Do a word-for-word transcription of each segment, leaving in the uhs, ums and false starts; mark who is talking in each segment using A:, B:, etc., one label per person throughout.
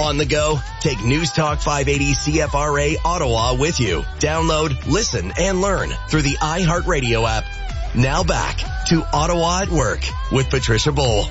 A: On the go? Take News Talk five eighty C F R A Ottawa with you. Download, listen, and learn through the iHeartRadio app. Now back to Ottawa at Work with Patricia Bowl.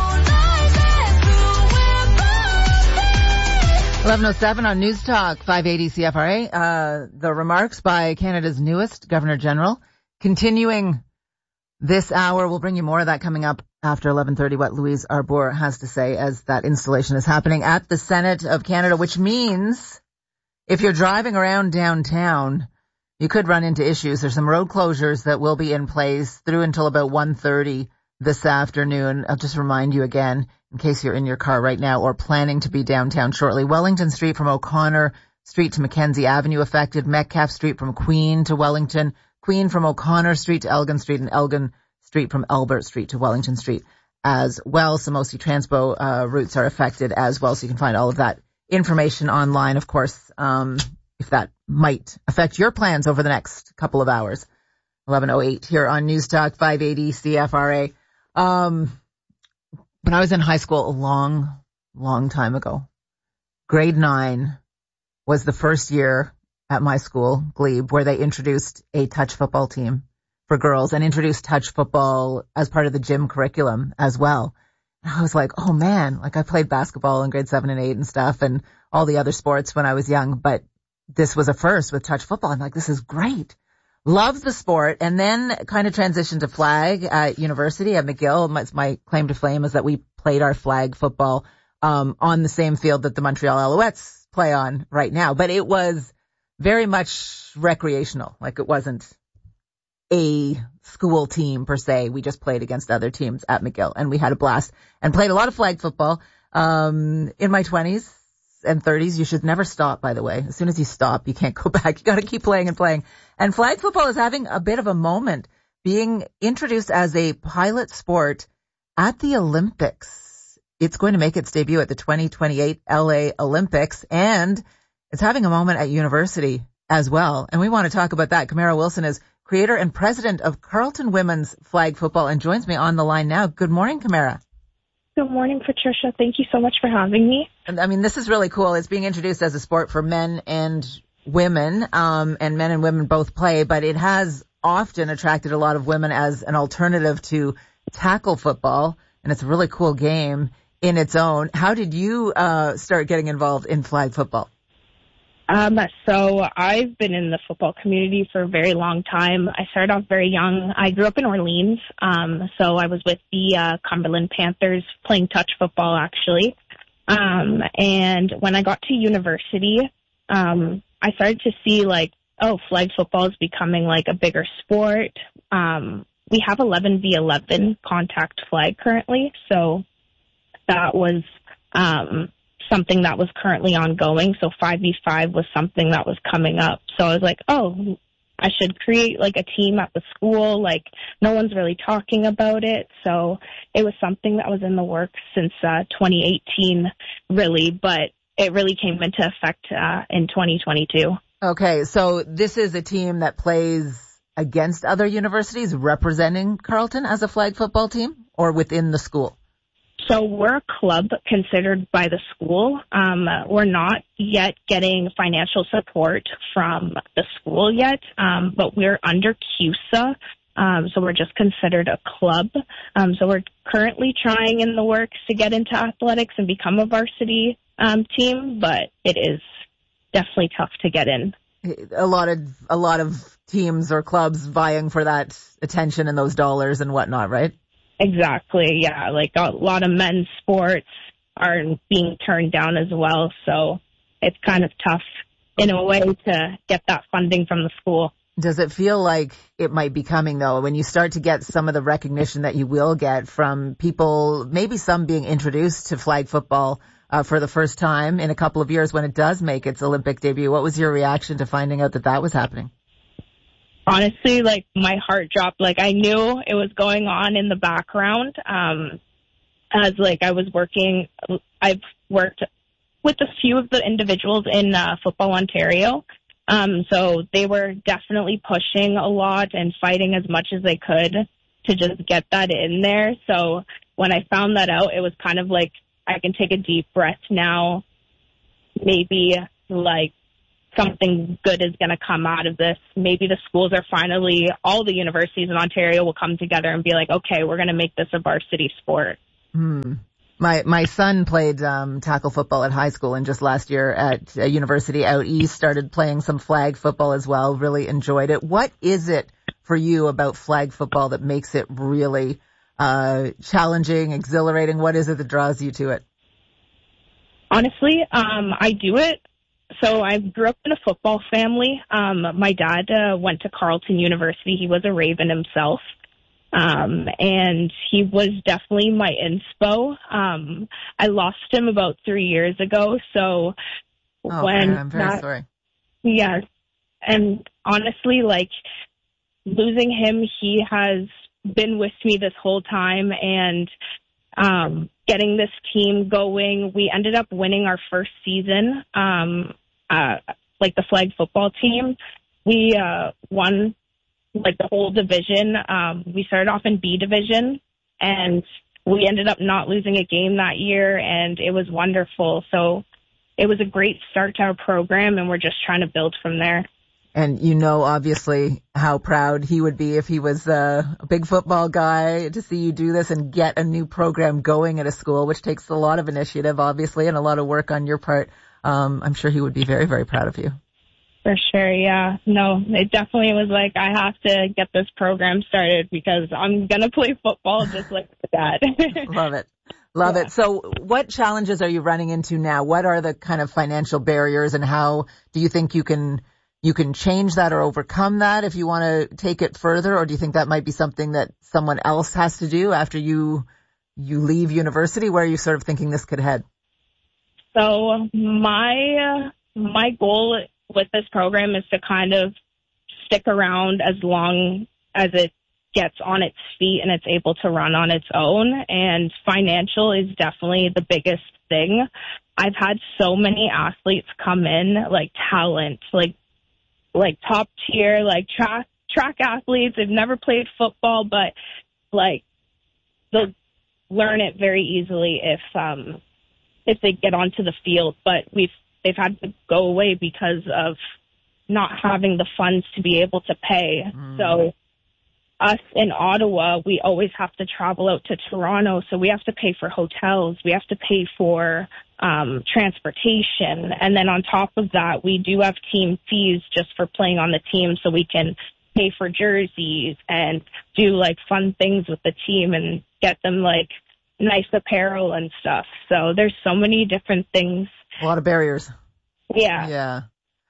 B: eleven oh seven on News Talk five eighty C F R A. Uh, the remarks by Canada's newest Governor General. Continuing this hour, we'll bring you more of that coming up after eleven thirty, what Louise Arbour has to say as that installation is happening at the Senate of Canada, which means if you're driving around downtown, you could run into issues. There's some road closures that will be in place through until about one thirty this afternoon. I'll just remind you again, in case you're in your car right now or planning to be downtown shortly. Wellington Street from O'Connor Street to Mackenzie Avenue affected. Metcalfe Street from Queen to Wellington. Queen from O'Connor Street to Elgin Street, and Elgin Street from Albert Street to Wellington Street as well. So mostly transpo uh, routes are affected as well. So you can find all of that information online, of course, um, if that might affect your plans over the next couple of hours. eleven oh eight here on News Talk five eighty C F R A. Um, when I was in high school a long, long time ago, grade nine was the first year at my school, Glebe, where they introduced a touch football team for girls and introduced touch football as part of the gym curriculum as well. And I was like, oh man, like I played basketball in grade seven and eight and stuff and all the other sports when I was young, but this was a first with touch football. I'm like, this is great. Loved the sport, and then kind of transitioned to flag at university at McGill. My, my claim to fame is that we played our flag football um on the same field that the Montreal Alouettes play on right now. But it was very much recreational. Like it wasn't a school team per se. We just played against other teams at McGill, and we had a blast and played a lot of flag football um in my twenties and thirties. You should never stop, by the way. As soon as you stop, you can't go back. You got to keep playing and playing. And flag football is having a bit of a moment, being introduced as a pilot sport at the Olympics. It's going to make its debut at the twenty twenty-eight L A Olympics, and it's having a moment at university as well. And we want to talk about that. Camara Wilson is creator and president of Carleton Women's Flag Football and joins me on the line now. Good morning, Camara.
C: Good morning, Patricia. Thank you so much for having me.
B: I mean, this is really cool. It's being introduced as a sport for men and women, um, and men and women both play, but it has often attracted a lot of women as an alternative to tackle football, and it's a really cool game in its own. How did you uh, start getting involved in flag football?
C: Um, so I've been in the football community for a very long time. I started off very young. I grew up in Orleans, um, so I was with the uh, Cumberland Panthers playing touch football, actually. Um, and when I got to university, um, I started to see, like, oh, flag football is becoming, like, a bigger sport. Um, we have eleven v eleven contact flag currently, so that was um something that was currently ongoing. So five v five was something that was coming up. So I was like, oh, I should create like a team at the school. Like no one's really talking about it. So it was something that was in the works since uh, twenty eighteen, really, but it really came into effect uh, in twenty twenty-two.
B: Okay, so this is a team that plays against other universities representing Carleton as a flag football team or within the school?
C: So we're a club considered by the school. Um, we're not yet getting financial support from the school yet, um, but we're under C U S A, um, so we're just considered a club. Um, so we're currently trying in the works to get into athletics and become a varsity um, team, but it is definitely tough to get in.
B: A lot of a lot of teams or clubs vying for that attention and those dollars and whatnot, right?
C: Exactly, yeah. Like a lot of men's sports are being turned down as well, so it's kind of tough in a way to get that funding from the school.
B: Does it feel like it might be coming, though, when you start to get some of the recognition that you will get from people, maybe some being introduced to flag football uh, for the first time in a couple of years when it does make its Olympic debut? What was your reaction to finding out that that was happening?
C: Honestly, like, my heart dropped. Like, I knew it was going on in the background. Um, as, like, I was working, I've worked with a few of the individuals in uh, Football Ontario. Um, so they were definitely pushing a lot and fighting as much as they could to just get that in there. So when I found that out, it was kind of like I can take a deep breath now maybe like something good is going to come out of this. Maybe the schools are finally, all the universities in Ontario will come together and be like, okay, we're going to make this a varsity sport.
B: Hmm. My my son played um, tackle football at high school, and just last year at a university out east started playing some flag football as well. Really enjoyed it. What is it for you about flag football that makes it really uh, challenging, exhilarating? What is it that draws you to it?
C: Honestly, um, I do it. So I grew up in a football family. Um, my dad uh, went to Carleton University. He was a Raven himself. Um, and he was definitely my inspo. Um, I lost him about three years ago. So
B: oh,
C: when
B: man, I'm very
C: that,
B: sorry.
C: Yeah. And honestly, like losing him, he has been with me this whole time and, um, getting this team going. We ended up winning our first season, um, uh, like the flag football team. We, uh, won like the whole division. Um, we started off in B division and we ended up not losing a game that year, and it was wonderful. So it was a great start to our program, and we're just trying to build from there.
B: And you know, obviously, how proud he would be if he was uh, a big football guy to see you do this and get a new program going at a school, which takes a lot of initiative, obviously, and a lot of work on your part. Um, I'm sure he would be very, very proud of you.
C: For sure, yeah. No, it definitely was like, I have to get this program started because I'm going to play football just like my dad.
B: Love it. Love yeah. it. So what challenges are you running into now? What are the kind of financial barriers, and how do you think you can you can change that or overcome that if you want to take it further? Or do you think that might be something that someone else has to do after you you leave university? Where are you sort of thinking this could head?
C: So my uh, my goal with this program is to kind of stick around as long as it gets on its feet and it's able to run on its own. And financial is definitely the biggest thing. I've had so many athletes come in, like talent, like like top tier, like track track athletes. They've never played football, but like they'll learn it very easily if um if they get onto the field. But we've they've had to go away because of not having the funds to be able to pay. Mm. So us in Ottawa, we always have to travel out to Toronto. So we have to pay for hotels. We have to pay for um, transportation. And then on top of that, we do have team fees just for playing on the team, so we can pay for jerseys and do like fun things with the team and get them like nice apparel and stuff. So there's so many different things.
B: A lot of barriers.
C: Yeah.
B: Yeah.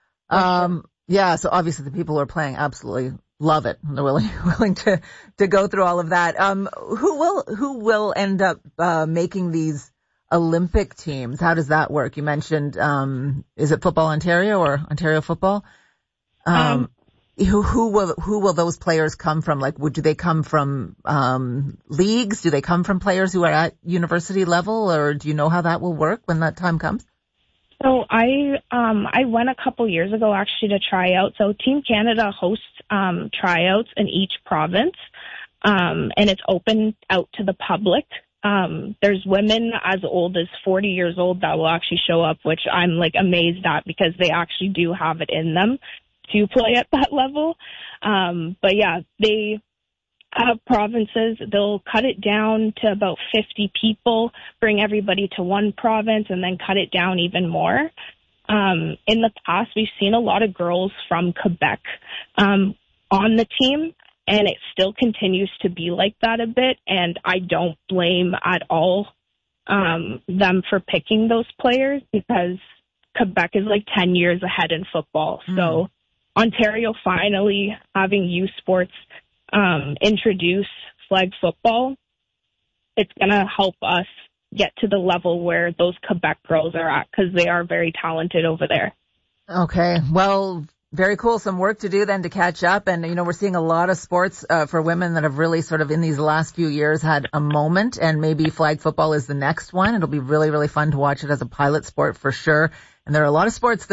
B: Um, yeah. So obviously the people who are playing absolutely love it. They're willing, willing to, to go through all of that. Um, who will, who will end up, uh, making these Olympic teams? How does that work? You mentioned, um, is it Football Ontario or Ontario Football? Um, um Who, who will who will those players come from? Like, would do they come from um, leagues? Do they come from players who are at university level, or do you know how that will work when that time comes?
C: So I um, I went a couple years ago actually to try out. So Team Canada hosts um, tryouts in each province, um, and it's open out to the public. Um, there's women as old as forty years old that will actually show up, which I'm like amazed at because they actually do have it in them to play at that level. Um, but yeah, they have provinces. They'll cut it down to about fifty people, bring everybody to one province, and then cut it down even more. Um, in the past, we've seen a lot of girls from Quebec um, on the team, and it still continues to be like that a bit. And I don't blame at all um, them for picking those players because Quebec is like ten years ahead in football. Mm. So Ontario finally having youth sports um, introduce flag football, it's going to help us get to the level where those Quebec girls are at because they are very talented over there.
B: Okay. Well, very cool. Some work to do then to catch up. And, you know, we're seeing a lot of sports uh, for women that have really sort of in these last few years had a moment, and maybe flag football is the next one. It'll be really, really fun to watch it as a pilot sport for sure. And there are a lot of sports that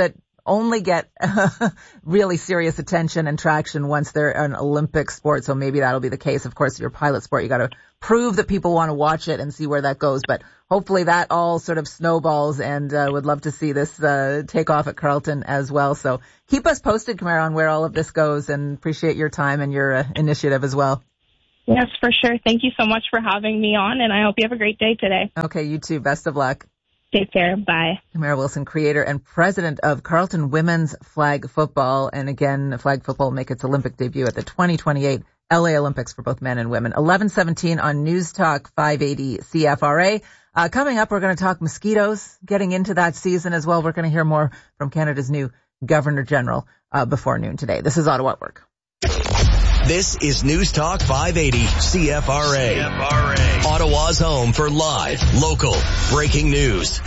B: only get really serious attention and traction once they're an Olympic sport. So maybe that'll be the case. Of course, your pilot sport, you got to prove that people want to watch it and see where that goes. But hopefully that all sort of snowballs, and uh, would love to see this uh, take off at Carleton as well. So keep us posted, Kamara, on where all of this goes, and appreciate your time and your uh, initiative as well.
C: Yes, for sure. Thank you so much for having me on, and I hope you have a great day today.
B: Okay, you too. Best of luck.
C: Take care. Bye.
B: Kamara Wilson, creator and president of Carleton Women's Flag Football. And again, flag football will make its Olympic debut at the twenty twenty-eight L A Olympics for both men and women. eleven seventeen on News Talk five eighty C F R A. Uh, coming up, we're going to talk mosquitoes, getting into that season as well. We're going to hear more from Canada's new Governor General uh, before noon today. This is Ottawa at Work.
A: This is News Talk five eighty C F R A. C F R A. Ottawa's home for live, local, breaking news.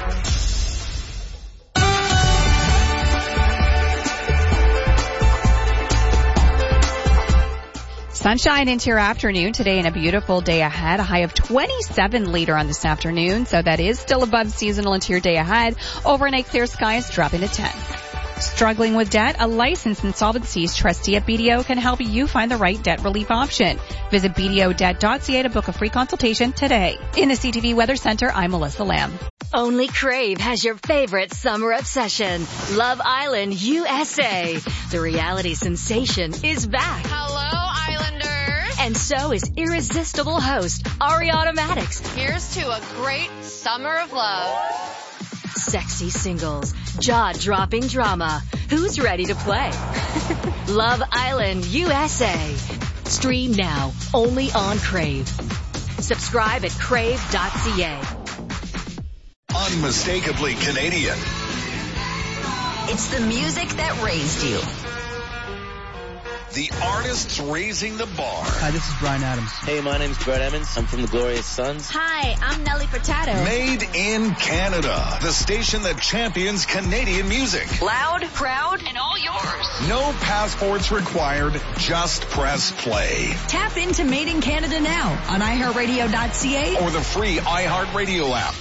D: Sunshine into your afternoon today and a beautiful day ahead. A high of twenty-seven later on this afternoon. So that is still above seasonal into your day ahead. Overnight clear skies dropping to ten. Struggling with debt? A licensed insolvencies trustee at B D O can help you find the right debt relief option. Visit b d o debt dot c a to book a free consultation today. In the C T V Weather Center, I'm Melissa Lamb.
E: Only Crave has your favorite summer obsession. Love Island U S A. The reality sensation is back.
F: Hello, Islanders.
E: And so is irresistible host Ariana Maddox.
F: Here's to a great summer of love.
E: Sexy singles, jaw-dropping drama. Who's ready to play? Love Island U S A. Stream now, only on Crave. Subscribe at crave dot c a.
G: Unmistakably Canadian.
H: It's the music that raised you.
G: The artists raising the bar.
I: Hi, this is Bryan Adams.
J: Hey, my name's Brett Emmons. I'm from the Glorious Sons.
H: Hi, I'm Nelly Furtado.
G: Made in Canada. The station that champions Canadian music.
H: Loud, proud, and all yours.
G: No passports required. Just press play.
H: Tap into Made in Canada now on i heart radio dot c a
G: or the free iHeartRadio app.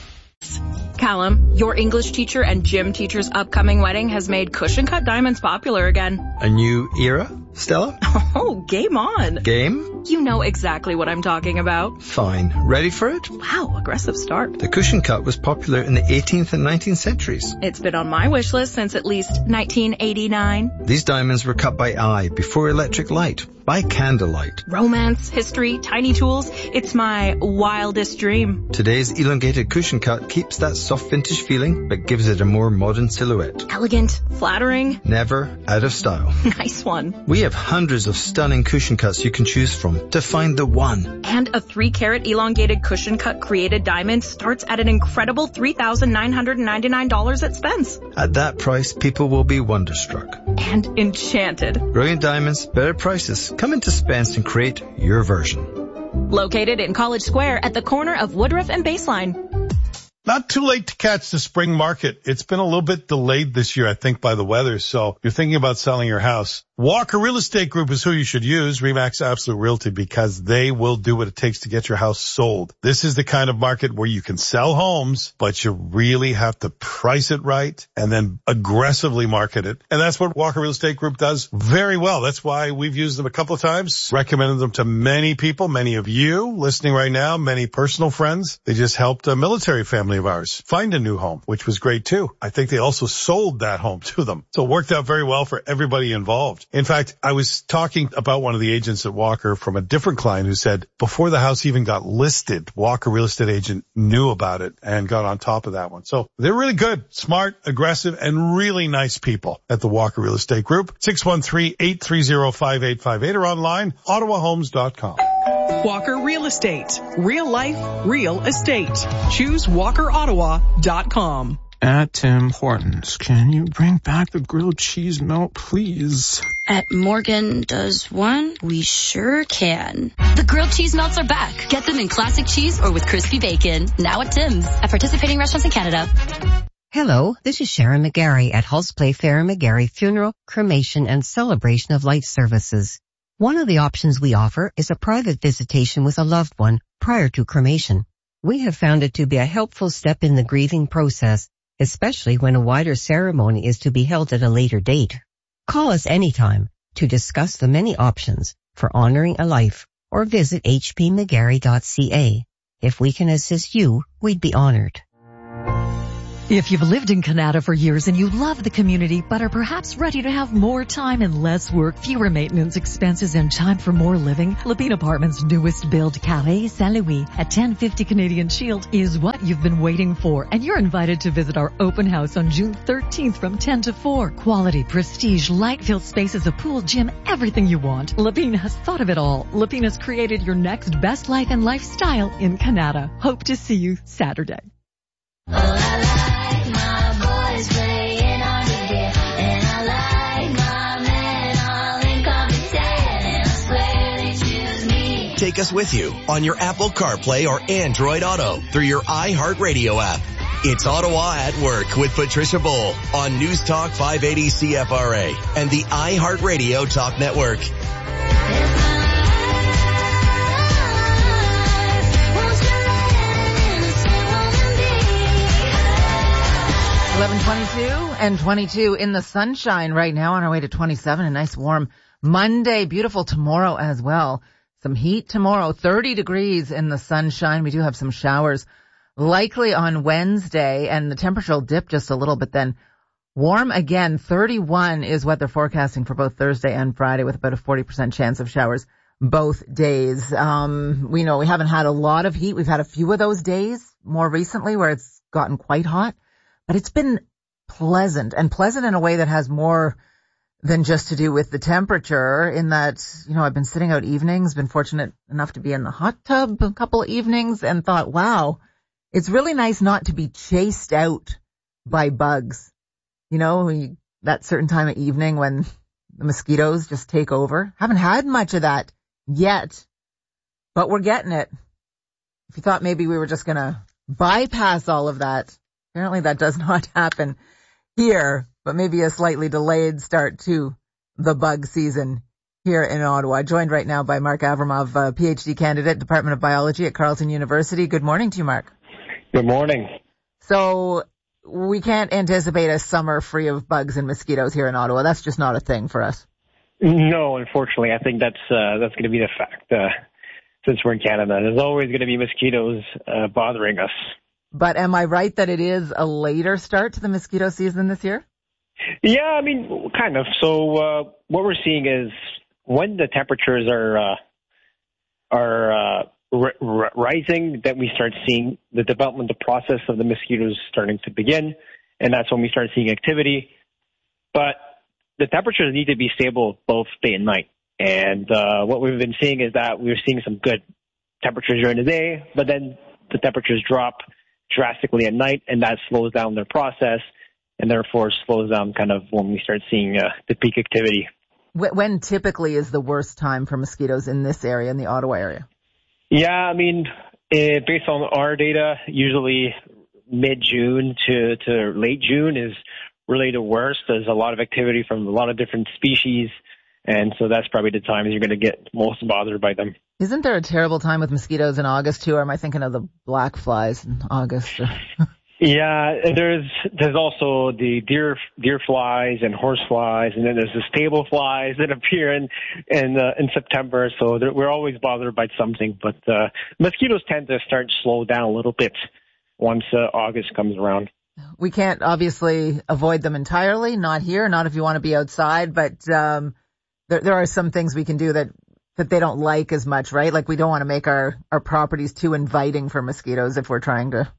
K: Callum, your English teacher and gym teacher's upcoming wedding has made cushion cut diamonds popular again.
L: A new era, Stella?
K: Oh, game on.
L: Game?
K: You know exactly what I'm talking about.
L: Fine. Ready for it?
K: Wow, aggressive start.
L: The cushion cut was popular in the eighteenth and nineteenth centuries.
K: It's been on my wish list since at least nineteen eighty-nine.
L: These diamonds were cut by eye before electric light. By candlelight.
K: Romance, history, tiny tools. It's my wildest dream.
L: Today's elongated cushion cut keeps that soft vintage feeling, but gives it a more modern silhouette.
K: Elegant, flattering.
L: Never out of style.
K: Nice one.
L: We have hundreds of stunning cushion cuts you can choose from to find the one.
K: And a three carat elongated cushion cut created diamond starts at an incredible three thousand nine hundred ninety-nine dollars at Spence.
L: At that price, people will be wonderstruck.
K: And enchanted.
L: Brilliant diamonds, better prices. Come into Spence and create your version.
K: Located in College Square at the corner of Woodruff and Baseline.
M: Not too late to catch the spring market. It's been a little bit delayed this year, I think, by the weather. So if you're thinking about selling your house, Walker Real Estate Group is who you should use, RE/MAX Absolute Realty, because they will do what it takes to get your house sold. This is the kind of market where you can sell homes, but you really have to price it right and then aggressively market it. And that's what Walker Real Estate Group does very well. That's why we've used them a couple of times, recommended them to many people, many of you listening right now, many personal friends. They just helped a military family of ours find a new home, which was great too. I think they also sold that home to them. So it worked out very well for everybody involved. In fact, I was talking about one of the agents at Walker from a different client who said before the house even got listed, Walker Real Estate agent knew about it and got on top of that one. So they're really good, smart, aggressive, and really nice people at the Walker Real Estate Group. six one three, eight three zero, five eight five eight or online, ottawa homes dot com.
N: Walker Real Estate. Real life, real estate. Choose walker ottawa dot com.
O: At Tim Hortons, can you bring back the grilled cheese melt, please?
P: At Morgan Does One, we sure can.
E: The grilled cheese melts are back. Get them in classic cheese or with crispy bacon. Now at Tim's. At participating restaurants in Canada.
Q: Hello, this is Sharon McGarry at Hulse Playfair and McGarry Funeral, Cremation, and Celebration of Life Services. One of the options we offer is a private visitation with a loved one prior to cremation. We have found it to be a helpful step in the grieving process, especially when a wider ceremony is to be held at a later date. Call us anytime to discuss the many options for honoring a life or visit h p mcgarry dot c a. If we can assist you, we'd be honored.
I: If you've lived in Canada for years and you love the community but are perhaps ready to have more time and less work, fewer maintenance expenses and time for more living, Lapine Apartments' newest build, Carré Saint-Louis at ten fifty Canadian Shield, is what you've been waiting for. And you're invited to visit our open house on June thirteenth from ten to four. Quality, prestige, light-filled spaces, a pool, gym, everything you want. Lapine has thought of it all. Lapine has created your next best life and lifestyle in Canada. Hope to see you Saturday.
R: Oh, I like my boys playing on the gear, and I like my men all incompetent, and I swear they choose me.
A: Take us with you on your Apple CarPlay or Android Auto through your iHeartRadio app. It's Ottawa at Work with Patricia Bowl on News Talk five eighty C F R A and the iHeartRadio Talk Network.
B: eleven twenty-two and twenty-two in the sunshine right now, on our way to twenty-seven. A nice warm Monday. Beautiful tomorrow as well. Some heat tomorrow, thirty degrees in the sunshine. We do have some showers likely on Wednesday, and the temperature will dip just a little bit then. Warm again, thirty-one is what they're forecasting for both Thursday and Friday, with about a forty percent chance of showers both days. Um, we know we haven't had a lot of heat. We've had a few of those days more recently where it's gotten quite hot. But it's been pleasant, and pleasant in a way that has more than just to do with the temperature, in that, you know, I've been sitting out evenings, been fortunate enough to be in the hot tub a couple of evenings, and thought, wow, it's really nice not to be chased out by bugs. You know, you, that certain time of evening when the mosquitoes just take over. Haven't had much of that yet, but we're getting it. If you thought maybe we were just going to bypass all of that, apparently that does not happen here, but maybe a slightly delayed start to the bug season here in Ottawa. Joined right now by Mark Avramov, a PhD candidate, Department of Biology at Carleton University. Good morning to you, Mark.
S: Good morning.
B: So we can't anticipate a summer free of bugs and mosquitoes here in Ottawa. That's just not a thing for us.
S: No, unfortunately, I think that's uh, that's going to be the fact. Uh, since we're in Canada, there's always going to be mosquitoes uh, bothering us.
B: But am I right that it is a later start to the mosquito season this year?
S: Yeah, I mean, kind of. So uh, what we're seeing is when the temperatures are uh, are uh, r- r- rising, that we start seeing the development, the process of the mosquitoes starting to begin, and that's when we start seeing activity. But the temperatures need to be stable both day and night. And uh, what we've been seeing is that we're seeing some good temperatures during the day, but then the temperatures drop drastically at night, and that slows down their process, and therefore slows down kind of when we start seeing uh, the peak activity.
B: When typically is the worst time for mosquitoes in this area, in the Ottawa area?
S: Yeah, I mean, it, based on our data, usually mid-June to, to late June is really the worst. There's a lot of activity from a lot of different species, and so that's probably the time you're going to get most bothered by them.
B: Isn't there a terrible time with mosquitoes in August too, or am I thinking of the black flies in August?
S: Yeah, there's there's also the deer deer flies and horse flies, and then there's the stable flies that appear in in, uh, in September. So we're always bothered by something, but uh, mosquitoes tend to start to slow down a little bit once uh, August comes around.
B: We can't obviously avoid them entirely, not here, not if you want to be outside, but um, there there are some things we can do that. that they don't like as much, right? Like we don't want to make our, our properties too inviting for mosquitoes if we're trying to,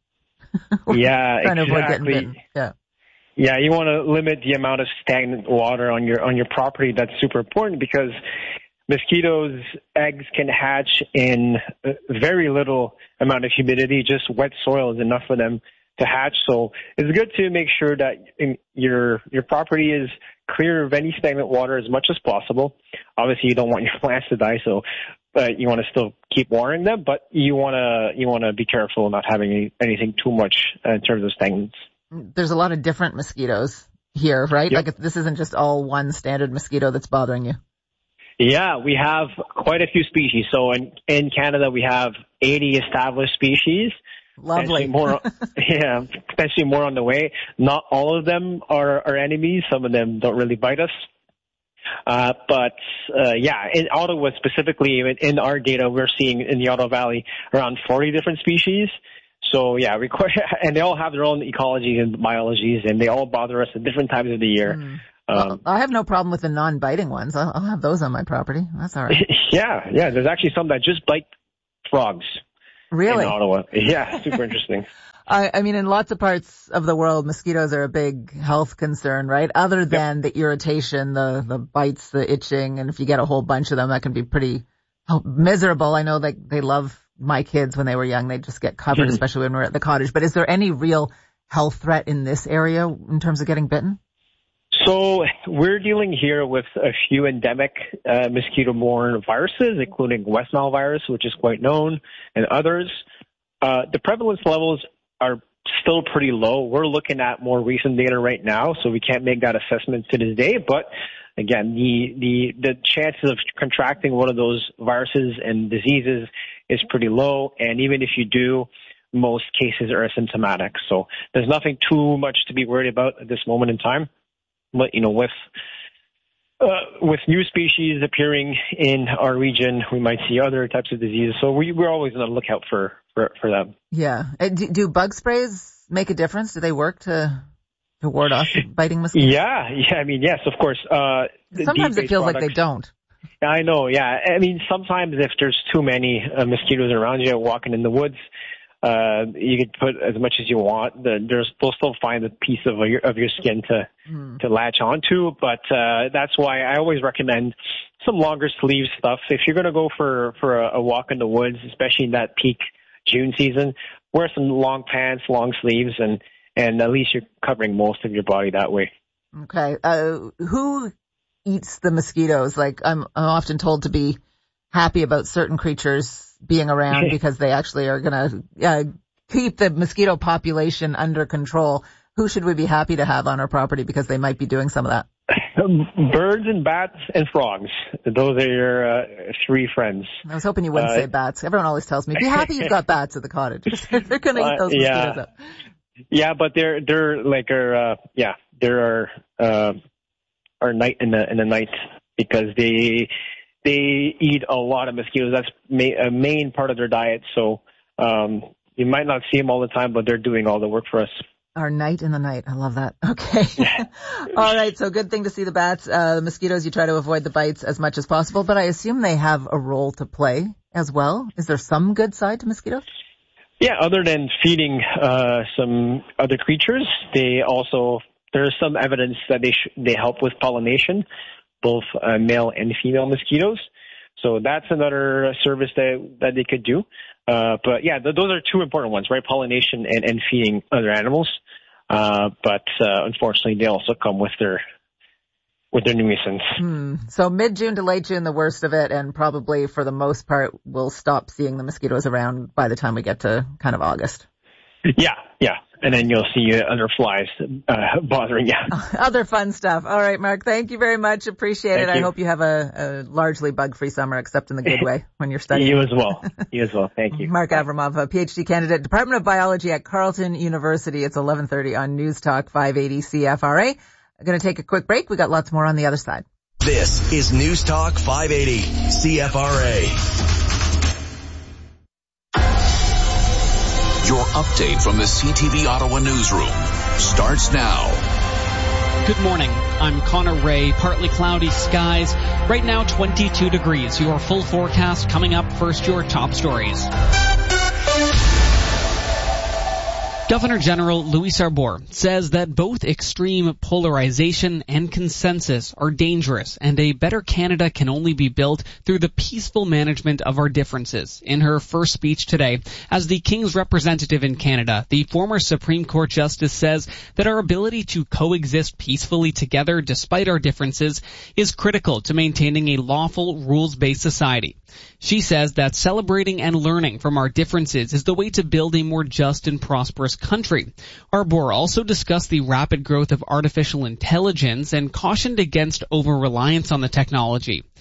S: yeah,
B: trying
S: exactly.
B: to avoid getting bitten. Yeah.
S: Yeah, you want to limit the amount of stagnant water on your on your property. That's super important because mosquitoes' eggs can hatch in very little amount of humidity. Just wet soil is enough for them to hatch. So it's good to make sure that in your your property is clear of any stagnant water as much as possible. Obviously, you don't want your plants to die, so but you want to still keep watering them. But you want to you want to be careful not having any, anything too much in terms of stagnants.
B: There's a lot of different mosquitoes here, right?
S: Yep.
B: Like this isn't just all one standard mosquito that's bothering you.
S: Yeah, we have quite a few species. So in in Canada, we have eighty established species.
B: Lovely.
S: More, yeah, potentially more on the way. Not all of them are, are enemies. Some of them don't really bite us. Uh, but, uh, yeah, in Ottawa specifically, in our data, we're seeing in the Ottawa Valley around forty different species. So, yeah, we, and they all have their own ecologies and biologies, and they all bother us at different times of the year.
B: Mm.
S: Um,
B: well, I have no problem with the non-biting ones. I'll, I'll have those on my property. That's all right.
S: yeah, yeah, there's actually some that just bite frogs.
B: Really?
S: In Ottawa. Yeah, super interesting.
B: I, I mean, in lots of parts of the world, mosquitoes are a big health concern, right? Other than yep. the irritation, the, the bites, the itching, and if you get a whole bunch of them, that can be pretty miserable. I know that they love my kids when they were young. They'd just get covered, mm-hmm. especially when we're at the cottage. But is there any real health threat in this area in terms of getting bitten?
S: So we're dealing here with a few endemic uh, mosquito-borne viruses, including West Nile virus, which is quite known, and others. Uh, the prevalence levels are still pretty low. We're looking at more recent data right now, so we can't make that assessment to this day. But again, the the the chances of contracting one of those viruses and diseases is pretty low, and even if you do, most cases are asymptomatic. So there's nothing too much to be worried about at this moment in time. But, you know, with uh, with new species appearing in our region, we might see other types of diseases. So we, we're always on the lookout for, for, for them.
B: Yeah. Do, do bug sprays make a difference? Do they work to to ward off biting mosquitoes?
S: Yeah. Yeah. I mean, yes, of course. Uh,
B: sometimes it feels
S: products,
B: like they don't.
S: I know. Yeah. I mean, sometimes if there's too many uh, mosquitoes around you walking in the woods, Uh, you could put as much as you want. The, there's, they'll still find a piece of your, of your skin to, mm. to latch onto. But, uh, that's why I always recommend some longer sleeve stuff. If you're going to go for, for a, a walk in the woods, especially in that peak June season, wear some long pants, long sleeves, and, and at least you're covering most of your body that way.
B: Okay. Uh, who eats the mosquitoes? Like, I'm, I'm often told to be happy about certain creatures being around because they actually are going to uh, keep the mosquito population under control. Who should we be happy to have on our property because they might be doing some of that?
S: Birds and bats and frogs. Those are your uh, three friends.
B: I was hoping you wouldn't uh, say bats. Everyone always tells me, be happy you've got bats at the cottage. They're going to eat those
S: uh,
B: mosquitoes
S: yeah.
B: up.
S: Yeah, but they're they're like our uh, yeah they're our uh, our night in the in the night because they. They eat a lot of mosquitoes. That's ma- a main part of their diet. So um, you might not see them all the time, but they're doing all the work for us.
B: Our night in the night. I love that. Okay. All right. So good thing to see the bats. Uh, the mosquitoes, you try to avoid the bites as much as possible, but I assume they have a role to play as well. Is there some good side to mosquitoes?
S: Yeah. Other than feeding uh, some other creatures, they also, there's some evidence that they sh- they help with pollination, both uh, male and female mosquitoes. So that's another service that that they could do. Uh, but yeah, th- those are two important ones, right? Pollination and, and feeding other animals. Uh, but uh, unfortunately, they also come with their with their nuisance.
B: Hmm. So mid-June to late June, the worst of it, and probably for the most part, we'll stop seeing the mosquitoes around by the time we get to kind of August.
S: Yeah, yeah. And then you'll see other flies uh, bothering you.
B: Other fun stuff. All right, Mark, thank you very much. Appreciate
S: thank
B: it.
S: You.
B: I hope you have a, a largely bug-free summer, except in the good way when you're studying.
S: You as well. You as well. Thank you.
B: Mark Avramov, a PhD candidate, Department of Biology at Carleton University. It's eleven thirty on News Talk five eighty C F R A. I'm going to take a quick break. We got lots more on the other side.
A: This is News Talk five eighty C F R A.
T: Your update from the C T V Ottawa newsroom starts now.
U: Good morning. I'm Connor Ray. Partly cloudy skies. Right now, twenty-two degrees. Your full forecast coming up. First, your top stories. Governor General Louis Arbour says that both extreme polarization and consensus are dangerous, and a better Canada can only be built through the peaceful management of our differences. In her first speech today, as the King's representative in Canada, the former Supreme Court Justice says that our ability to coexist peacefully together despite our differences is critical to maintaining a lawful, rules-based society. She says that celebrating and learning from our differences is the way to build a more just and prosperous country. Arbour also discussed the rapid growth of artificial intelligence and cautioned against over-reliance on the technology.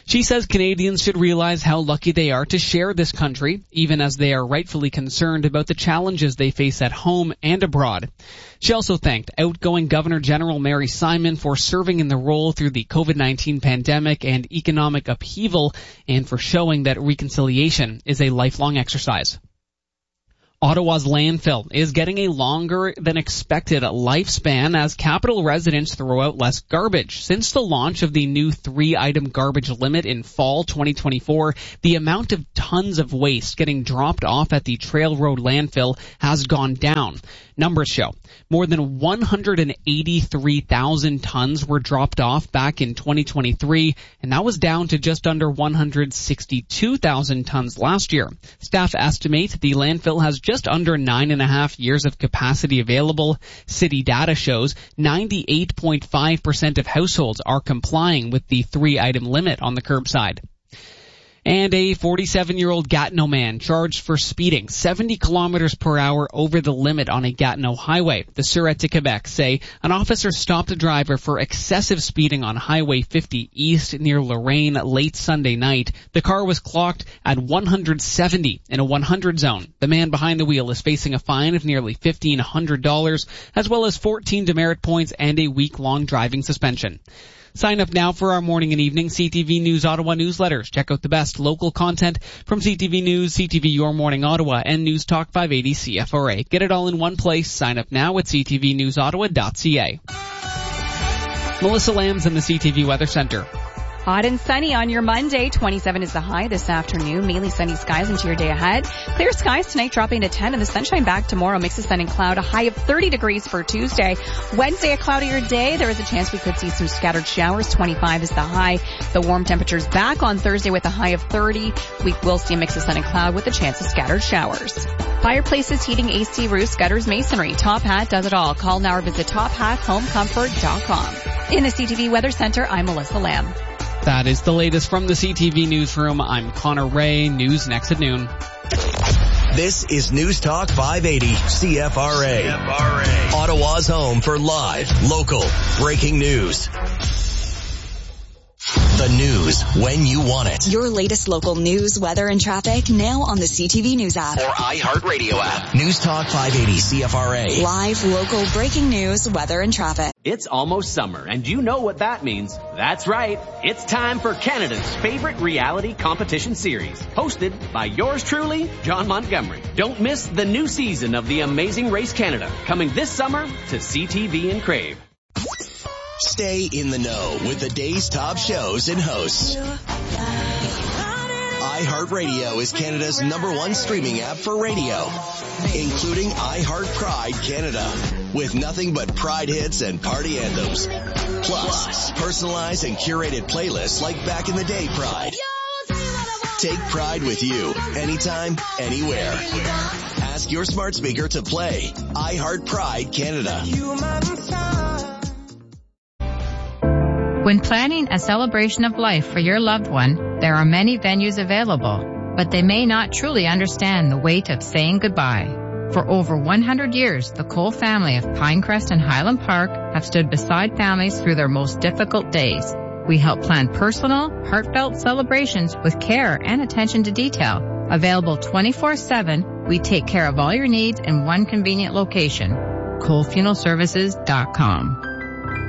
U: She says Canadians should realize how lucky they are to share this country, even as they are rightfully concerned about the challenges they face at home and abroad. She also thanked outgoing Governor General Mary Simon for serving in the role through the covid nineteen pandemic and economic upheaval, and for showing that reconciliation is a lifelong exercise. Ottawa's landfill is getting a longer than expected lifespan as capital residents throw out less garbage. Since the launch of the new three-item garbage limit in fall twenty twenty-four, the amount of tons of waste getting dropped off at the Trail Road landfill has gone down. Numbers show more than one hundred eighty-three thousand tons were dropped off back in twenty twenty-three, and that was down to just under one hundred sixty-two thousand tons last year. Staff estimate the landfill has just under nine and a half years of capacity available. City data shows ninety-eight point five percent of households are complying with the three-item limit on the curbside. And a forty-seven-year-old Gatineau man charged for speeding seventy kilometers per hour over the limit on a Gatineau highway. The Sûreté de Québec say an officer stopped a driver for excessive speeding on Highway fifty East near Lorraine late Sunday night. The car was clocked at one hundred seventy in a one hundred zone. The man behind the wheel is facing a fine of nearly fifteen hundred dollars, as well as fourteen demerit points and a week-long driving suspension. Sign up now for our morning and evening C T V News Ottawa newsletters. Check out the best local content from C T V News, C T V Your Morning Ottawa, and News Talk five eighty C F R A. Get it all in one place. Sign up now at c t v news ottawa dot c a. Melissa Lambs in the C T V Weather Center.
D: Hot and sunny on your Monday. twenty-seven is the high this afternoon. Mainly sunny skies into your day ahead. Clear skies tonight dropping to ten, and the sunshine back tomorrow. Mix of sun and cloud. A high of thirty degrees for Tuesday. Wednesday, a cloudier day. There is a chance we could see some scattered showers. twenty-five is the high. The warm temperatures back on Thursday with a high of thirty. We will see a mix of sun and cloud with a chance of scattered showers. Fireplaces, heating, A C roofs, gutters, masonry. Top Hat does it all. Call now or visit top hat home comfort dot com. In the C T V Weather Center, I'm Melissa Lamb.
U: That is the latest from the C T V Newsroom. I'm Connor Ray. News next at noon.
A: This is News Talk five eighty C F R A. C F R A. Ottawa's home for live, local, breaking news. The news when you want it.
H: Your latest local news, weather, and traffic now on the C T V News app.
A: Or iHeartRadio app. News Talk five eighty C F R A.
H: Live, local, breaking news, weather, and traffic.
C: It's almost summer, and you know what that means. That's right. It's time for Canada's favorite reality competition series, hosted by yours truly, John Montgomery. Don't miss the new season of The Amazing Race Canada, coming this summer to C T V and Crave.
A: Stay in the know with the day's top shows and hosts. iHeartRadio is Canada's number one streaming app for radio, including iHeart Pride Canada, with nothing but Pride hits and party anthems. Plus, personalized and curated playlists like Back in the Day Pride. Take Pride with you, anytime, anywhere. Ask your smart speaker to play iHeart Pride Canada.
V: When planning a celebration of life for your loved one, there are many venues available, but they may not truly understand the weight of saying goodbye. For over one hundred years, the Cole family of Pinecrest and Highland Park have stood beside families through their most difficult days. We help plan personal, heartfelt celebrations with care and attention to detail. Available twenty-four seven, we take care of all your needs in one convenient location. Cole Funeral Services dot com.